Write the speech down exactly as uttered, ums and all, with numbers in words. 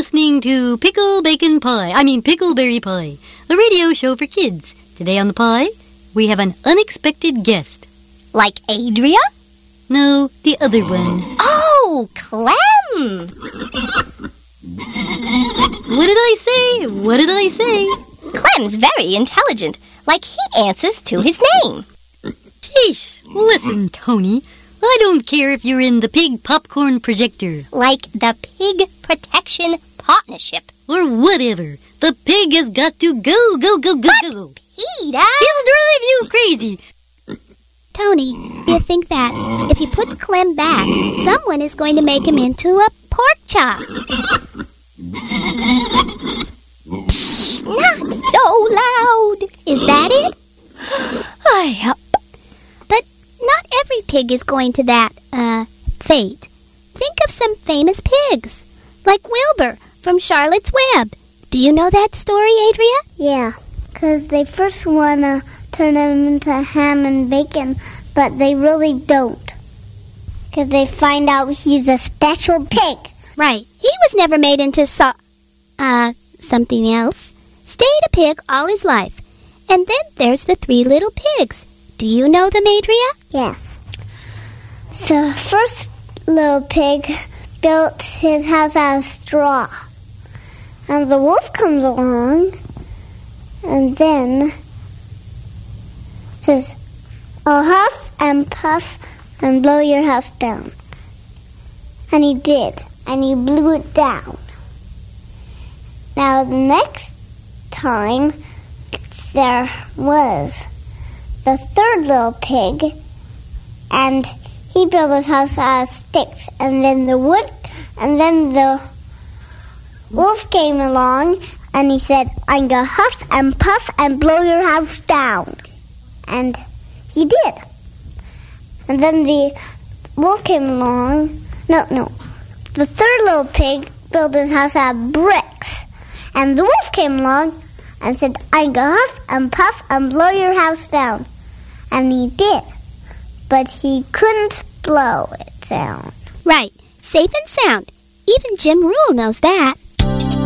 listening to Pickle Bacon Pie. I mean Pickleberry Pie, a radio show for kids. Today on the pie, we have an unexpected guest. Like Adria? No, the other one. Oh, Clem! What did I say? What did I say? Clem's very intelligent, like he answers to his name. Sheesh, listen, Tony. I don't care if you're in the Pig Popcorn Projector. Like the Pig Protection Partnership. Or whatever. The pig has got to go, go, go, go, but go. Peter! He'll drive you crazy. Tony, you think that if you put Clem back, someone is going to make him into a pork chop? Not so loud. Is that it? I hope. But not every pig is going to that, uh, fate. Think of some famous pigs, like Wilbur from Charlotte's Web. Do you know that story, Adria? Yeah, because they first want to turn him into ham and bacon, but they really don't. Because they find out he's a special pig. Right. He was never made into so- uh, something else. Stayed a pig all his life. And then there's the three little pigs. Do you know them, Adria? Yes. The first little pig built his house out of straw. And the wolf comes along and then says, I'll huff and puff and blow your house down. And he did. And he blew it down. Now the next time there was the third little pig, and he built his house out of sticks, and then the wood, and then the wolf came along, and he said, I'm going to huff and puff and blow your house down. And he did. And then the wolf came along, no, no, the third little pig built his house out of bricks, and the wolf came along and said, I'm going to huff and puff and blow your house down. And he did. But he couldn't blow it down. Right. Safe and sound. Even Jim Rule knows that.